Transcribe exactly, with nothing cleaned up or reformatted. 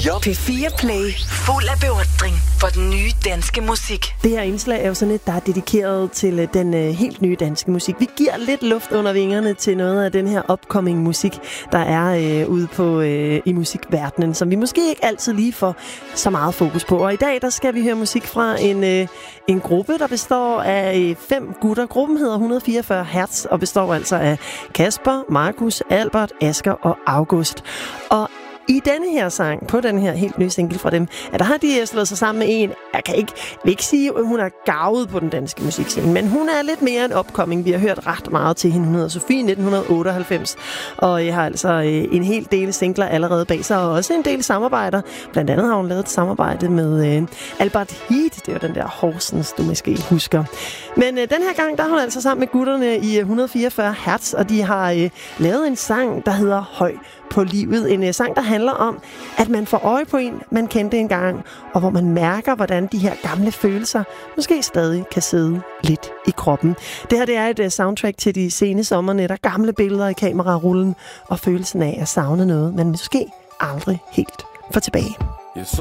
fire. P fire Play. Fuld af beundring for den nye danske musik. Det her indslag er jo sådan et, der er dedikeret til den øh, helt nye danske musik. Vi giver lidt luft under vingerne til noget af den her upcoming musik, der er øh, ude på øh, i musikverdenen, som vi måske ikke altid lige får så meget fokus på. Og i dag, der skal vi høre musik fra en, øh, en gruppe, der består af øh, fem gutter. Gruppen hedder et hundrede og fireogfyrre hertz og består altså af Kasper, Markus, Albert, Asger og August. Og i denne her sang, på den her helt nye single fra dem, at der har de slået sig sammen med en, jeg kan ikke, vil ikke sige, at hun er garvet på den danske musikscene, men hun er lidt mere en upcoming. Vi har hørt ret meget til hende. Hun hedder Sofie, nitten otteoghalvfems, og jeg har altså en hel del singler allerede bag sig, og også en del samarbejder. Blandt andet har hun lavet et samarbejde med uh, Albert Heat, det er jo den der Horsens, du måske husker. Men uh, den her gang, der er hun altså sammen med gutterne i et hundrede og fireogfyrre hertz, og de har uh, lavet en sang, der hedder Høj på livet. En uh, sang, der handler om, at man får øje på en, man kendte engang, og hvor man mærker, hvordan de her gamle følelser måske stadig kan sidde lidt i kroppen. Det her det er et uh, soundtrack til de sene sommernætter, gamle billeder i kamerarullen, og følelsen af at savne noget, man måske aldrig helt får tilbage. Jeg så